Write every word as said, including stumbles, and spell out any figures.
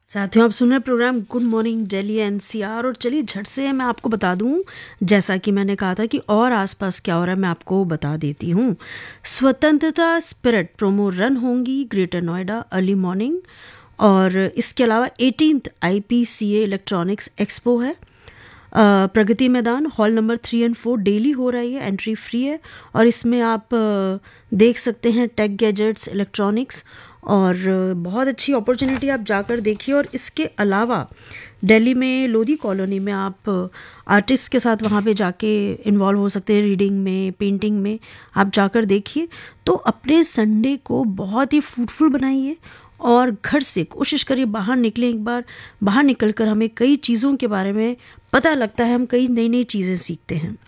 साथियों, आप सुन रहे programme good morning Delhi NCR. और चलिए झट से मैं आपको बता दूं, जैसा कि मैंने कहा था कि और आसपास क्या हो रहा है मैं आपको बता देती हूं। स्वतंत्रता स्पिरिट प्रोमो रन होंगी ग्रेटर नोएडा अर्ली मॉर्निंग। और इसके अलावा एटीन्थ आईपीसीए इलेक्ट्रॉनिक्स एक्सपो है, अ, Pragati Maidan hall number three and four daily हो रही है, एंट्री फ्री है। और इसमें आप अ, देख सकते हैं टेक गैजेट्स इलेक्ट्रॉनिक्स, और अ, बहुत अच्छी अपॉर्चुनिटी, आप जाकर देखिए। और इसके अलावा दिल्ली में लोधी कॉलोनी में आप आर्टिस्ट के साथ वहाँ पे जाके इन्वॉल्व हो सकते हैं, रीडिंग में, पेंटिंग में। आप जाकर देखिए। तो अपने संडे को बहुत ही फ्रूटफुल बनाइए और घर से कोशिश करिए बाहर निकलें। एक बार बाहर निकलकर हमें कई चीज़ों के बारे में पता लगता है, हम कई नई नई चीज़ें सीखते हैं।